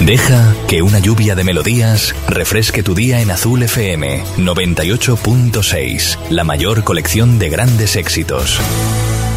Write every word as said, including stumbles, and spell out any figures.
Deja que una lluvia de melodías refresque tu día en Azul F M noventa y ocho punto seis, la mayor colección de grandes éxitos.